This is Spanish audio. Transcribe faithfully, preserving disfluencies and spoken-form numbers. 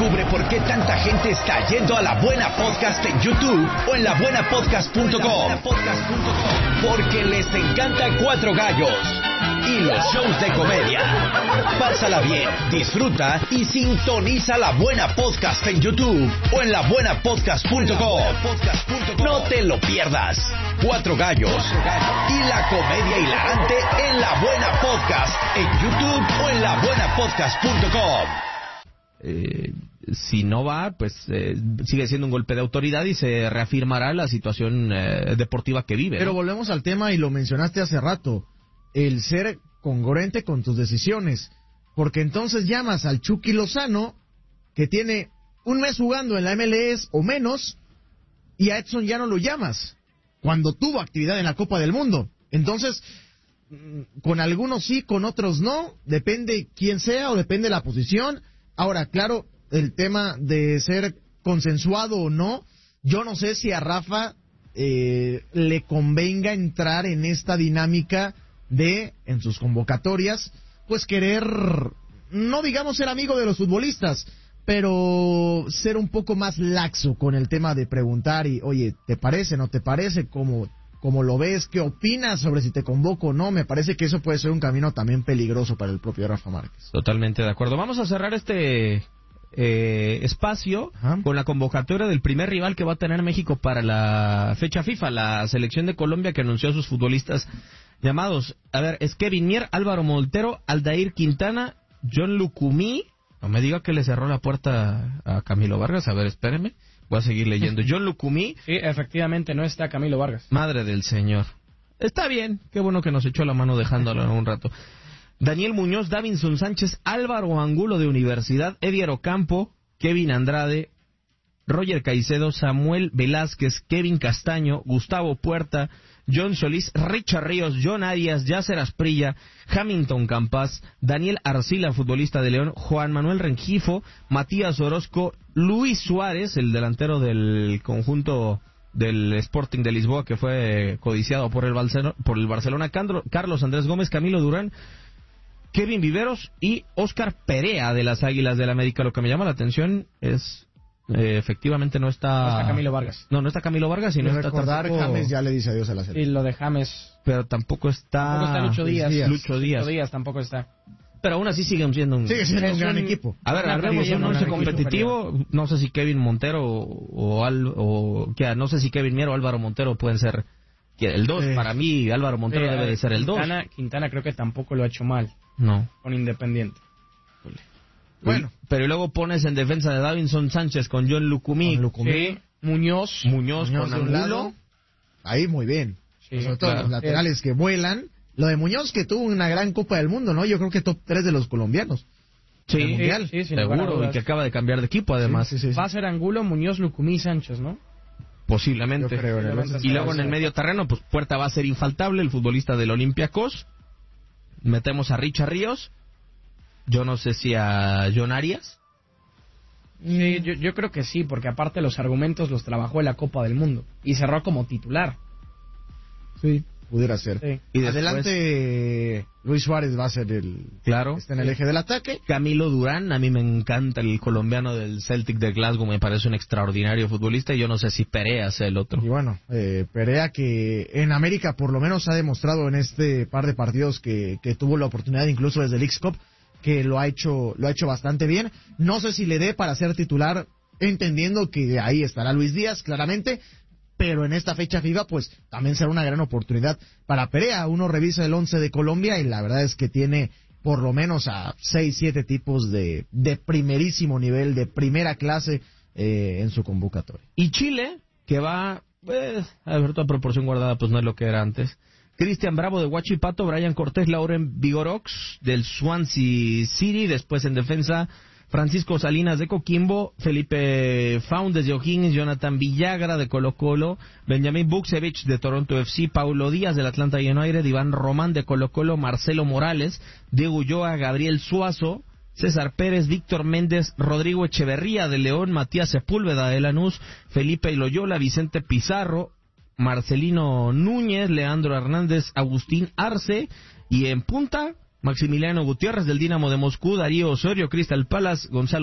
Descubre por qué tanta gente está yendo a La Buena Podcast en YouTube o en la buena podcast punto com. Porque les encanta Cuatro Gallos y los shows de comedia. Pásala bien, disfruta y sintoniza La Buena Podcast en YouTube o en la buena podcast punto com. No te lo pierdas. Cuatro Gallos y la comedia hilarante en La Buena Podcast en YouTube o en la buena podcast punto com. Eh, si no va, pues eh, sigue siendo un golpe de autoridad y se reafirmará la situación eh, deportiva que vive. Pero ¿no? volvemos al tema y lo mencionaste hace rato, el ser congruente con tus decisiones, porque entonces llamas al Chucky Lozano, que tiene un mes jugando en la M L S o menos, y a Edson ya no lo llamas, cuando tuvo actividad en la Copa del Mundo. Entonces, con algunos sí, con otros no, depende quién sea o depende la posición. Ahora, claro, el tema de ser consensuado o no, yo no sé si a Rafa eh, le convenga entrar en esta dinámica de, en sus convocatorias, pues querer, no digamos ser amigo de los futbolistas, pero ser un poco más laxo con el tema de preguntar y, oye, ¿te parece, no te parece? ¿Cómo, cómo lo ves? ¿Qué opinas sobre si te convoco o no? Me parece que eso puede ser un camino también peligroso para el propio Rafa Márquez. Totalmente de acuerdo. Vamos a cerrar este eh, espacio Ajá. con la convocatoria del primer rival que va a tener México para la fecha FIFA, la selección de Colombia, que anunció a sus futbolistas llamados. A ver, es Kevin Mier, Álvaro Montero, Aldair Quintana, John Lucumí. No me diga que le cerró la puerta a Camilo Vargas. A ver, espéreme. Voy a seguir leyendo. John Lucumí. Sí, efectivamente, no está Camilo Vargas. Madre del Señor. Está bien. Qué bueno que nos echó la mano dejándolo un rato. Daniel Muñoz, Davinson Sánchez, Álvaro Angulo de Universidad, Edier Ocampo, Kevin Andrade, Roger Caicedo, Samuel Velázquez, Kevin Castaño, Gustavo Puerta, John Solís, Richard Ríos, John Arias, Yasser Asprilla, Hamilton Campas, Daniel Arcila, futbolista de León, Juan Manuel Rengifo, Matías Orozco, Luis Suárez, el delantero del conjunto del Sporting de Lisboa, que fue codiciado por el Barcelona, por el Barcelona, Carlos Andrés Gómez, Camilo Durán, Kevin Viveros y Óscar Perea de las Águilas del América. Lo que me llama la atención es... Eh, efectivamente no está... No está Camilo Vargas. No, no está Camilo Vargas y no está recordar, tampoco... James ya le dice adiós a la selección. Y lo de James... Pero tampoco está... Tampoco está Lucho Díaz. Díaz. Lucho Díaz. Lucho Díaz tampoco está. Pero aún así siguen siendo un... Sigue siendo un gran un... equipo. A ver, hablemos de un once competitivo. No sé si Kevin Montero o, o, Al, o que, no sé si Kevin Mier o Álvaro Montero pueden ser el dos. Eh. Para mí Álvaro Montero eh, debe de ser el dos. Quintana, Quintana creo que tampoco lo ha hecho mal. No. Con Independiente. Bueno, pero luego pones en defensa de Davinson Sánchez con John Lucumí, con Lucumí. Sí. Muñoz, Muñoz, Muñoz con Angulo. Ahí muy bien. Sí, sobre todo claro. los laterales que vuelan. Lo de Muñoz, que tuvo una gran Copa del Mundo, ¿no? Yo creo que top tres de los colombianos. Sí, mundial. sí, sí, seguro, y que acaba de cambiar de equipo además. Sí, sí, sí, sí. Va a ser Angulo, Muñoz, Lucumí, Sánchez, ¿no? Posiblemente. Creo, y luego en el medio terreno, pues Puerta va a ser infaltable, el futbolista del Olympiacos. Metemos a Richard Ríos. Yo no sé si a John Arias. Sí, yo, yo creo que sí, porque aparte los argumentos los trabajó en la Copa del Mundo y cerró como titular. Sí, pudiera ser. Sí. Y después, adelante, Luis Suárez va a ser el... Claro. Está en el eje del ataque. Camilo Durán, a mí me encanta el colombiano del Celtic de Glasgow, me parece un extraordinario futbolista y yo no sé si Perea sea el otro. Y bueno, eh, Perea que en América por lo menos ha demostrado en este par de partidos que, que tuvo la oportunidad incluso desde el X-Cup, que lo ha hecho lo ha hecho bastante bien. No sé si le dé para ser titular, entendiendo que ahí estará Luis Díaz, claramente, pero en esta fecha FIFA, pues también será una gran oportunidad para Perea. Uno revisa el once de Colombia y la verdad es que tiene por lo menos a seis, siete tipos de, de primerísimo nivel, de primera clase eh, en su convocatoria. Y Chile, que va, pues, a ver, toda proporción guardada, pues no es lo que era antes. Cristian Bravo de Huachipato, Brian Cortés, Lauren Vigorox del Swansea City, después en defensa Francisco Salinas de Coquimbo, Felipe Faundes de O'Higgins, Jonathan Villagra de Colo Colo, Benjamín Buksevich de Toronto F C, Paulo Díaz del Atlanta United, Iván Román de Colo Colo, Marcelo Morales, Diego Ulloa, Gabriel Suazo, César Pérez, Víctor Méndez, Rodrigo Echeverría de León, Matías Sepúlveda de Lanús, Felipe Loyola, Vicente Pizarro, Marcelino Núñez, Leandro Hernández, Agustín Arce, y en punta, Maximiliano Gutiérrez del Dinamo de Moscú, Darío Osorio, Crystal Palace, Gonzalo